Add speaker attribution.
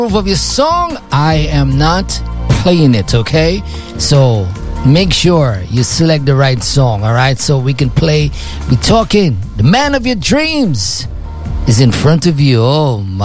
Speaker 1: of your song, I am not playing it, okay? So make sure you select the right song, all right? So we can play. We're talking. The man of your dreams is in front of you. Oh, my.